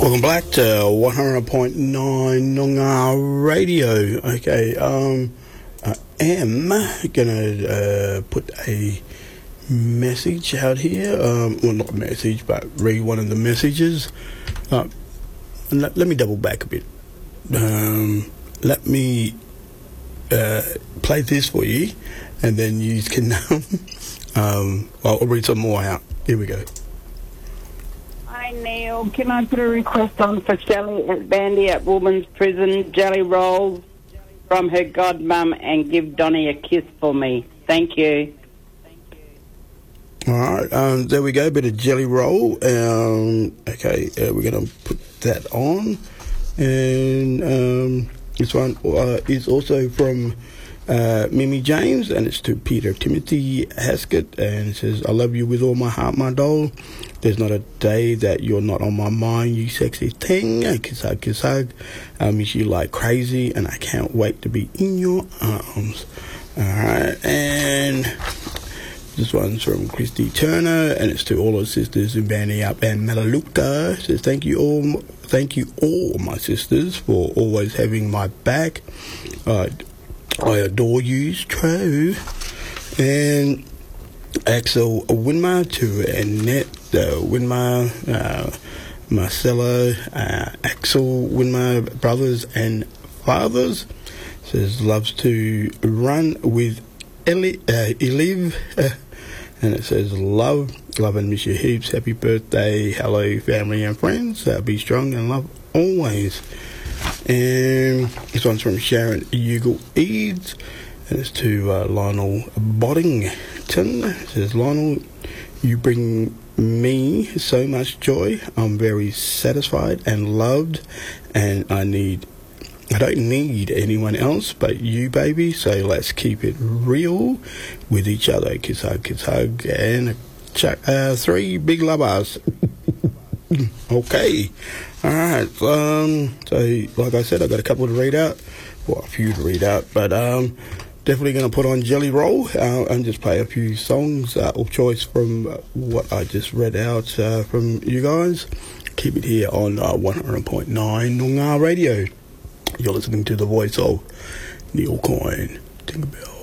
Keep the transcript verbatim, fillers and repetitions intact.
Welcome back to one hundred point nine Noongar Radio. Okay, um, I am gonna uh, put a message out here. Um, well, not a message, but read one of the messages. Uh, let, let me double back a bit. Um, let me uh, play this for you, and then you can. um, I'll read some more out. Here we go. Hi Neil, can I put a request on for Shelley at Bandy at Woman's Prison, jelly rolls from her godmum, and give Donnie a kiss for me. Thank you. All right, um, there we go, a bit of jelly roll. Um, okay, uh, we're going to put that on. And um, this one uh, is also from uh, Mimi James, and it's to Peter Timothy Haskett, and it says, I love you with all my heart, my doll. There's not a day that you're not on my mind, you sexy thing. Kiss hug, kiss hug. I miss you like crazy, and I can't wait to be in your arms. Alright, and this one's from Christy Turner, and it's to all her sisters in Bandy Up and Melaleuca. It says, thank you all, thank you all my sisters for always having my back. Uh, I adore you, true. And Axel Winmar to Annette uh, Winmar, uh, Marcella, uh, Axel Winmar, brothers and fathers. Says loves to run with Eli, uh, Eliv, uh, and it says love, love and miss you heaps. Happy birthday, hello family and friends. Uh, be strong and love always. And this one's from Sharon Ugal Eads, and it's to uh, Lionel Boddington. It says, Lionel, you bring me so much joy. I'm very satisfied and loved, and I need, I don't need anyone else but you, baby. So let's keep it real with each other. Kiss hug, kiss hug, and chuck, uh, three big lovers. Okay. Alright, um, so like I said, I've got a couple to read out, well, a few to read out, but um, definitely going to put on Jelly Roll uh, and just play a few songs uh, of choice from uh, what I just read out uh, from you guys. Keep it here on uh, one hundred point nine Noongar Radio. You're listening to the voice of Neil Coyne. Tinkerbell.